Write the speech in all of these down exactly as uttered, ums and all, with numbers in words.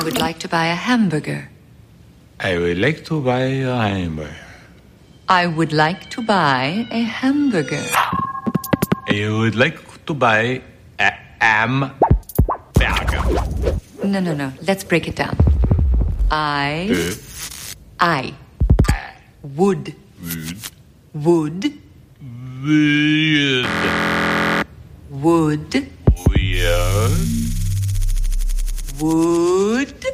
I would like to buy a hamburger. I would like to buy a hamburger. I would like to buy a hamburger. I would like to buy a hamburger. No, no, no. Let's break it down. I... Uh, I... Would... would. Would... Weird. Would... Weird. Would...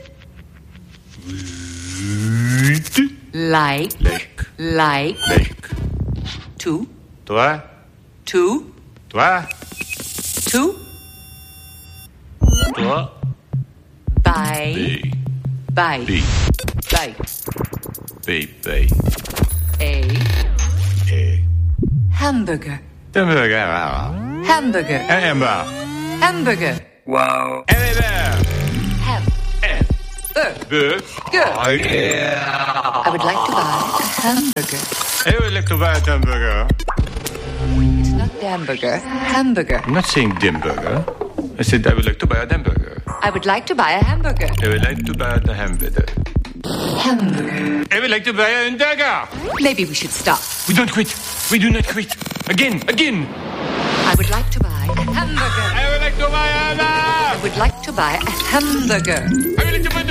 Weird. Like... Like. Like... Like. To... Toi. To... Toi. To... Toi. Buy... Be. Buy... Be. Buy... Be. Be. A... A. Hamburger... Hamburger. Hamburger... Hamburger. Hamburger... Wow. Hamburger. Ham... And. Burger... Good. Oh, yeah. I would like to buy a hamburger. I would like to buy a hamburger. It's not hamburger. Hamburger. I'm not saying dimburger. I said I would like to buy a hamburger. I would like to buy a hamburger. I would like to buy a hamburger. Hamburger. I would like to buy a hamburger. Maybe we should stop. We don't quit. We do not quit. Again, again. I would like to buy a hamburger. I would like to buy a hamburger. I would like to buy a hamburger. I would like to buy